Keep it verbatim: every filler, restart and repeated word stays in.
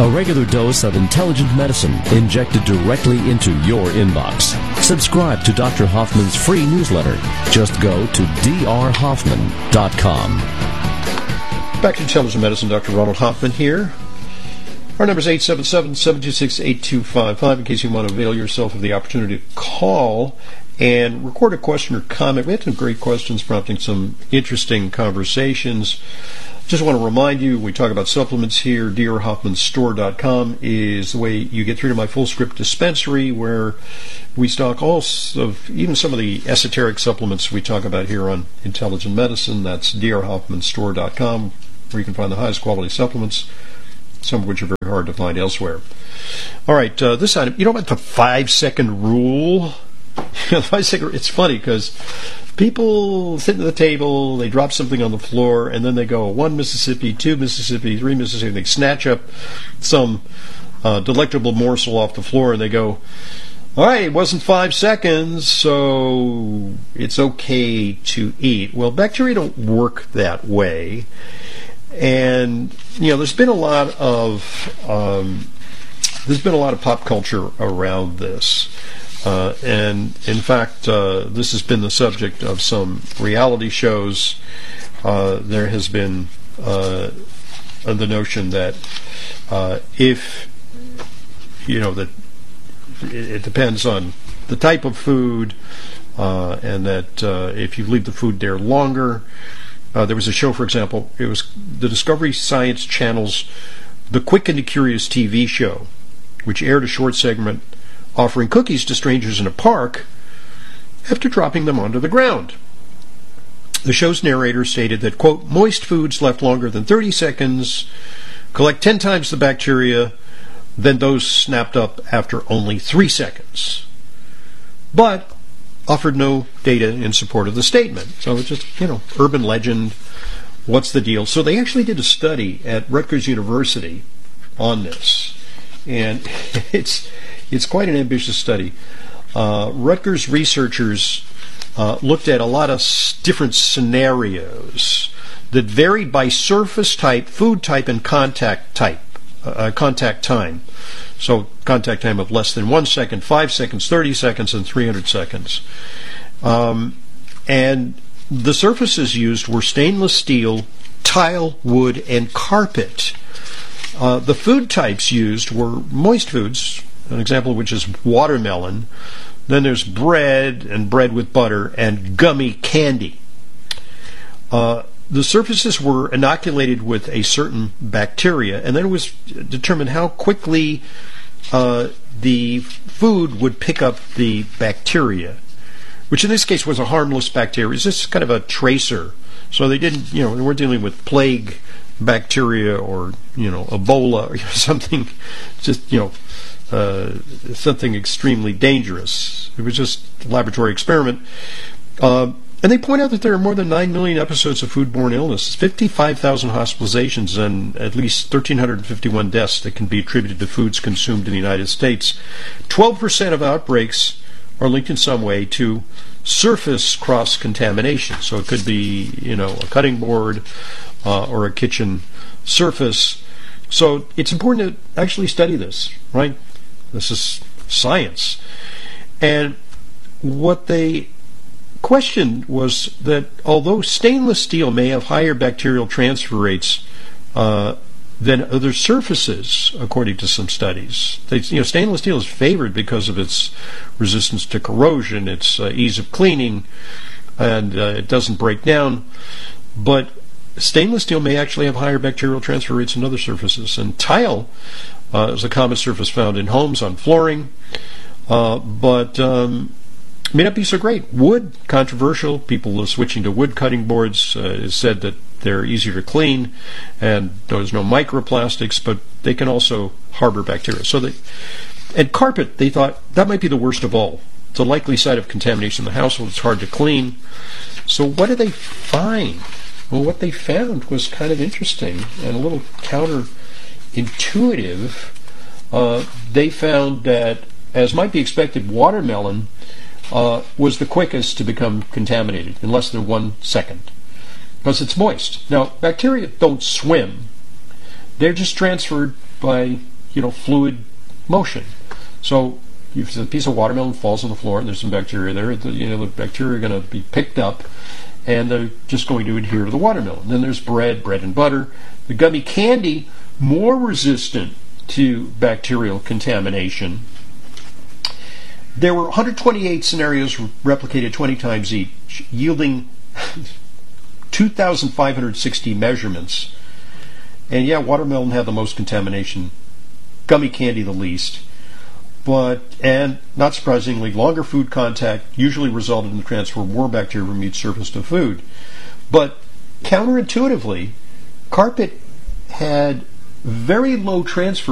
A regular dose of intelligent medicine injected directly into your inbox. Subscribe to Doctor Hoffman's free newsletter. Just go to d r hoffman dot com. Back to Intelligent Medicine, Doctor Ronald Hoffman here. Our number is eight seven seven, seven two six, eight two five five in case you want to avail yourself of the opportunity to call and record a question or comment. We had some great questions prompting some interesting conversations. Just want to remind you, we talk about supplements here. d r hoffman store dot com is the way you get through to my full script dispensary, where we stock all of, even some of the esoteric supplements we talk about here on Intelligent Medicine. That's d r hoffman store dot com, where you can find the highest quality supplements, some of which are very hard to find elsewhere. All right, uh, this item, you know about the five-second rule? the five second, it's funny because people sit at the table, they drop something on the floor, and then they go one Mississippi, two Mississippi, three Mississippi. They snatch up some uh, delectable morsel off the floor, and they go, all right, it wasn't five seconds, so it's okay to eat. Well, bacteria don't work that way. And, you know, there's been a lot of um, there's been a lot of pop culture around this. Uh, and in fact, uh, this has been the subject of some reality shows. Uh, there has been uh, the notion that uh, if, you know, that it, it depends on the type of food, uh, and that uh, if you leave the food there longer, uh, there was a show, for example, it was the Discovery Science Channel's The Quick and the Curious T V show, which aired a short segment offering cookies to strangers in a park after dropping them onto the ground. The show's narrator stated that, quote, moist foods left longer than thirty seconds collect ten times the bacteria than those snapped up after only three seconds, but offered no data in support of the statement. So it's just, you know, urban legend. What's the deal? So they actually did a study at Rutgers University on this, and it's It's quite an ambitious study. Uh, Rutgers researchers uh, looked at a lot of s- different scenarios that varied by surface type, food type, and contact type, uh, contact time. So contact time of less than one second, five seconds, thirty seconds, and three hundred seconds. Um, and the surfaces used were stainless steel, tile, wood, and carpet. Uh, the food types used were moist foods, an example of which is watermelon. Then there's bread and bread with butter and gummy candy. Uh, the surfaces were inoculated with a certain bacteria, and then it was determined how quickly uh, the food would pick up the bacteria, which in this case was a harmless bacteria. It's just kind of a tracer. So they didn't, you know, they weren't dealing with plague bacteria or, you know, Ebola or something, just, you know, Uh, something extremely dangerous. It was just a laboratory experiment. Uh, and they point out that there are more than nine million episodes of foodborne illness, fifty-five thousand hospitalizations, and at least one thousand three hundred fifty-one deaths that can be attributed to foods consumed in the United States. twelve percent of outbreaks are linked in some way to surface cross-contamination. So it could be, you know, a cutting board uh, or a kitchen surface. So it's important to actually study this, right? This is science. And what they questioned was that although stainless steel may have higher bacterial transfer rates uh, than other surfaces, according to some studies, they, you know, stainless steel is favored because of its resistance to corrosion, its uh, ease of cleaning, and uh, it doesn't break down. But stainless steel may actually have higher bacterial transfer rates than other surfaces. And tile uh, is a common surface found in homes on flooring, uh, but um, may not be so great. Wood, controversial. People are switching to wood cutting boards. Uh, it's said that they're easier to clean, and there's no microplastics, but they can also harbor bacteria. So they, and carpet, they thought that might be the worst of all. It's a likely site of contamination in the household. It's hard to clean. So what did they find? Well, what they found was kind of interesting and a little counterintuitive. Uh, they found that, as might be expected, watermelon uh, was the quickest to become contaminated in less than one second because it's moist. Now, bacteria don't swim. They're just transferred by you know, fluid motion. So if a piece of watermelon falls on the floor and there's some bacteria there, the, you know, the bacteria are going to be picked up and they're just going to adhere to the watermelon. Then there's bread, bread and butter. The gummy candy, more resistant to bacterial contamination. There were one hundred twenty-eight scenarios replicated twenty times each, yielding two thousand five hundred sixty measurements. And yeah, watermelon had the most contamination, gummy candy the least. But, and not surprisingly, longer food contact usually resulted in the transfer of more bacteria from each surface to food. But counterintuitively, carpet had very low transfer